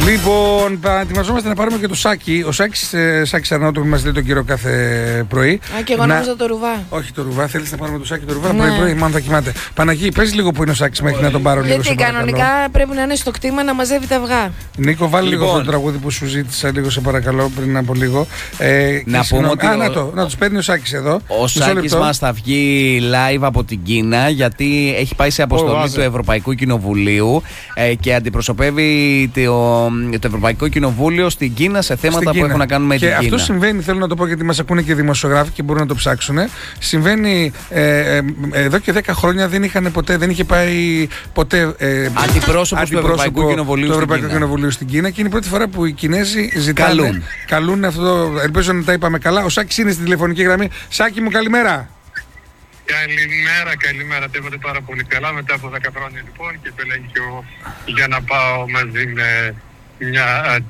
Λοιπόν, ετοιμαζόμαστε να πάρουμε και το Σάκη. Ο Σάκης Αρναούτογλου μας λέει τον κύριο κάθε πρωί. Α, και εγώ νόμιζα το Ρουβά. Όχι το Ρουβά, θέλεις να πάρουμε το Σάκη το Ρουβά πρωί, μάλλον θα κοιμάται. Παναγί, πες λίγο που είναι ο Σάκης μέχρι να τον πάρω λίγο. Γιατί κανονικά πρέπει να είναι στο κτήμα να μαζεύει τα αυγά. Νίκο, βάλει λίγο το τραγούδι που σου ζήτησα λίγο, σε παρακαλώ, πριν από λίγο. Να πούμε ότι. Να τους παίρνει ο Σάκης εδώ. Ο Σάκης μας θα βγει live από την Κίνα, γιατί έχει πάει σε αποστολή του Ευρωπαϊκού Κοινοβουλίου και αντιπροσωπεύει το Ευρωπαϊκό Κοινοβούλιο στην Κίνα σε θέματα που έχουν να κάνουν με την Κίνα. Και αυτό συμβαίνει, θέλω να το πω γιατί μας ακούνε και δημοσιογράφοι και μπορούν να το ψάξουν. Συμβαίνει εδώ και 10 χρόνια δεν είχε πάει ποτέ αντιπρόσωπος του Ευρωπαϊκού Κοινοβουλίου στην Κίνα και είναι η πρώτη φορά που οι Κινέζοι καλούν αυτό. Ελπίζω να τα είπαμε καλά. Ο Σάκης είναι στην τηλεφωνική γραμμή. Σάκη μου, καλημέρα. Καλημέρα. Τα είπατε πάρα πολύ καλά. Μετά από 10 χρόνια λοιπόν και επέλεγε για να πάω μαζί με μια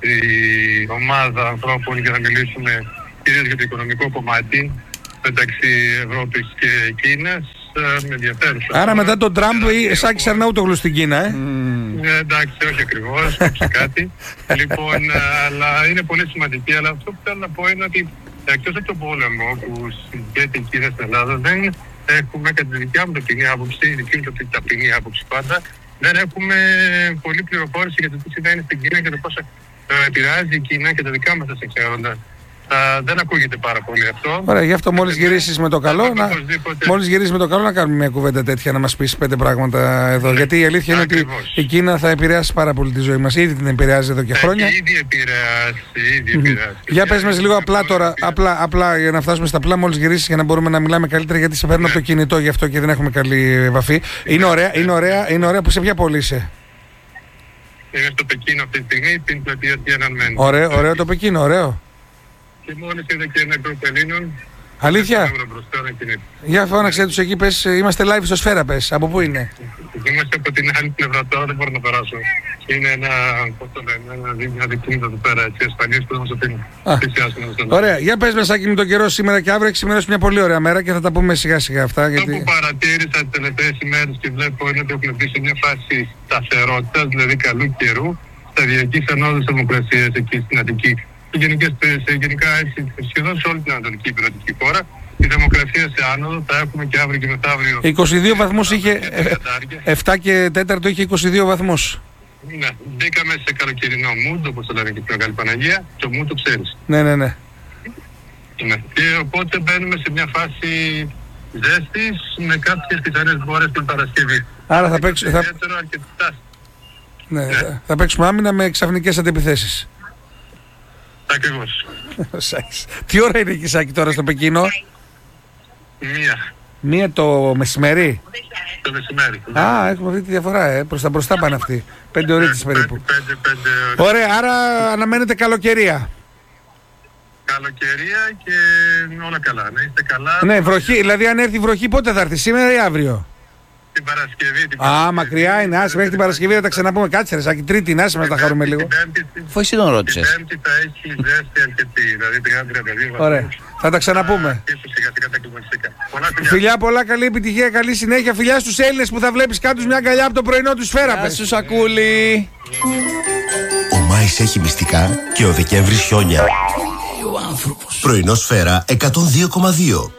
ομάδα ανθρώπων για να μιλήσουμε κυρίως για το οικονομικό κομμάτι μεταξύ Ευρώπης και Κίνας. Με ενδιαφέρουσα. Άρα μετά τον Τραμπ Σάκης Αρναούτογλου στην Κίνα, εντάξει, όχι ακριβώς, όχι κάτι. Λοιπόν, αλλά είναι πολύ σημαντική. Αλλά αυτό που θέλω να πω είναι ότι εκτός από τον πόλεμο που συνδέεται η Κίνα στην Ελλάδα, δεν έχουμε, κατά τη δικιά μου ταπεινή άποψη, δική μου ταπεινή άποψη πάντα, δεν έχουμε πολλή πληροφόρηση για το τι συμβαίνει στην Κίνα και το πώς επηρεάζει η Κίνα και τα δικά μας τα συμφέροντα. Δεν ακούγεται πάρα πολύ αυτό. Ωραία, γι' αυτό μόλις γυρίσεις με το καλό, να κάνουμε μια κουβέντα τέτοια, να μας πεις 5 πράγματα εδώ. Γιατί η αλήθεια είναι ότι η Κίνα θα επηρεάσει πάρα πολύ τη ζωή μας. Ήδη την επηρεάζει εδώ και χρόνια. Ήδη επηρεάσει. Για πες μας λίγο απλά τώρα, απλά για να φτάσουμε στα απλά, μόλις γυρίσεις για να μπορούμε να μιλάμε καλύτερα, γιατί σε παίρνω από το κινητό, γι' αυτό και δεν έχουμε καλή επαφή. Είναι ωραία που σε ποια πόλη είσαι? Είμαι στο Πεκίνο αυτή τη στιγμή, στην πλατεία Tiananmen. Ωραίο το Πεκίνο, ωραίο. Και μόλις είδα και ένα γκρουπ Ελλήνων. Αλήθεια? Για φώναξε τους εκεί, πες, είμαστε live στο Σφαίρα, πες. Από πού είναι? Είμαστε από την άλλη πλευρά τώρα, δεν μπορώ να περάσω. Είναι ένα δικτύο εδώ πέρα, έτσι, ασφαλής που δεν μας αφήνει. Ωραία, για πες με Σάκη μου τον καιρό σήμερα και αύριο. Έχει σημερώσει μια πολύ ωραία μέρα και θα τα πούμε σιγά σιγά αυτά. Αυτό που παρατήρησα τις τελευταίες ημέρες και βλέπω είναι ότι έχουμε μπει σε μια φάση σταθερότητας, δηλαδή καλού καιρού, σταδιακής ανόδου θερμοκρασίας εκεί στην Αττική. Γενικά έτσι, σχεδόν σε όλη την ανατολική υπηρετική χώρα. Η θερμοκρασία σε άνοδο, θα έχουμε και αύριο και μεθαύριο. 22 βαθμούς είχε, 7 και 4 είχε 22 βαθμούς. Ναι, μπήκαμε σε καλοκαιρινό mood, όπως το λένε και στην Μεγάλη Παναγία, και ο mood το ξέρεις. Ναι. Και οπότε μπαίνουμε σε μια φάση ζέστης με κάποιες πιθανές μπόρες την Παρασκευή. Άρα θα παίξουμε άμυνα με ξαφνικές αντεπιθέσεις. Ακριβώς. Τι ώρα είναι εκεί, Σάκη, τώρα στο Πεκίνο? 1 το μεσημέρι. Το μεσημέρι. Έχουμε αυτή τη διαφορά, προς τα μπροστά πάνε αυτοί. 5 ώρες περίπου. 5 Ωραία, άρα αναμένετε καλοκαιρία. Καλοκαιρία και όλα καλά, να είστε καλά. Ναι, βροχή, δηλαδή αν έρθει βροχή πότε θα έρθει, σήμερα ή αύριο? Την Παρασκευή. Μακριά είναι, άσε μέχρι την Παρασκευή να τα ξαναπούμε. Κάτσε ρε Σάκη, Τρίτη, να μας τα χαρούμε λίγο. Αφού εσύ τον ρώτησες. Την Πέμπτη θα έχει ζέστη αρκετή, δηλαδή 30-32. Ωραία, θα τα ξαναπούμε. Φιλιά πολλά, καλή επιτυχία, καλή συνέχεια. Φιλιά στους Έλληνες που θα βλέπεις κάτω μια αγκαλιά από το πρωινό του Σφαίρα. Γεια σου Σακούλη. Ο Μάης έχει μυστικά και ο Δεκέμβρης χιόνια. Πρωινό Σφαίρα 102,2.